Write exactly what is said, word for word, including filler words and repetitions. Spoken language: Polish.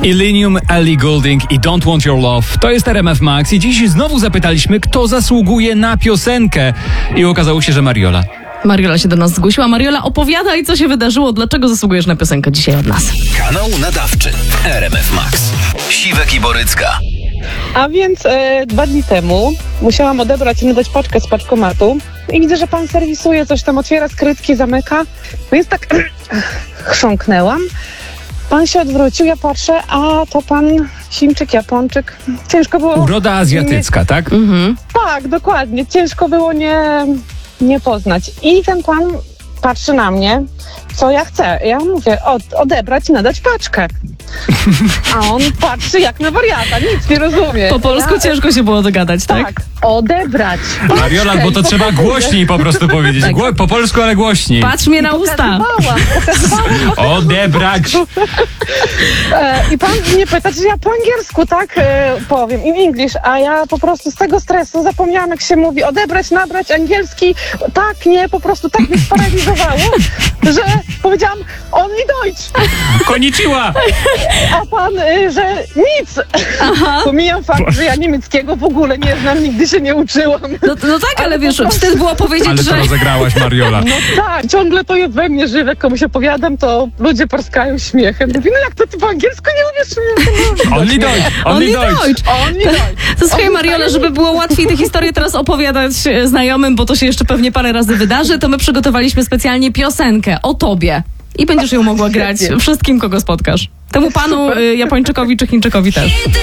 Illenium, Ellie Goulding i Don't Want Your Love. To jest R M F Max i dziś znowu zapytaliśmy, kto zasługuje na piosenkę. I okazało się, że Mariola. Mariola się do nas zgłosiła. Mariola, opowiadaj, co się wydarzyło, dlaczego zasługujesz na piosenkę dzisiaj od nas. Kanał nadawczy R M F Max. Siwek i Borycka. A więc e, dwa dni temu musiałam odebrać i nadać paczkę z paczkomatu i widzę, że pan serwisuje, coś tam otwiera skrytki, zamyka, więc tak chrząknęłam. Pan się odwrócił, ja patrzę, a to pan Chińczyk, Japończyk. Ciężko było... Uroda azjatycka, nie... tak? Mhm. Tak, dokładnie. Ciężko było nie, nie poznać. I ten pan patrzy na mnie, co ja chcę. Ja mówię, od, odebrać, nadać paczkę. A on patrzy jak na wariata, nic nie rozumie. Po polsku ja... ciężko się było dogadać, tak? Tak, odebrać. Mariola, bo to trzeba głośniej po prostu powiedzieć. Gło- po polsku, ale głośniej. Patrz mnie na usta. Pokazywałam, pokazywałam. Odebrać. E, I pan mnie pyta, czy ja po angielsku tak e, powiem, in English, a ja po prostu z tego stresu zapomniałam, jak się mówi odebrać, nabrać, angielski, tak, nie, po prostu tak mnie sparaliżowało, że powiedziałam only Deutsch, Konnichiwa. a pan, e, że nic. Pomijam fakt, że ja niemieckiego w ogóle nie znam, nigdy się nie uczyłam. No, no tak, ale wiesz, wstyd było powiedzieć, Ale to że... rozegrałaś, Mariola. No tak, ciągle to jest we mnie żywe, jak komuś opowiadam, to ludzie porskają śmiechem. Mówię, no jak to ty po angielsku nie umiesz? Only Deutsch. Only Deutsch. Deutsch. Only Deutsch. To słuchaj, Mariola, żeby było łatwiej tę historię teraz opowiadać e, znajomym, bo to się jeszcze pewnie parę razy wydarzy, to my przygotowaliśmy specjalnie piosenkę o tobie. I będziesz ją mogła grać wszystkim, kogo spotkasz. Temu panu, y, Japończykowi czy Chińczykowi też.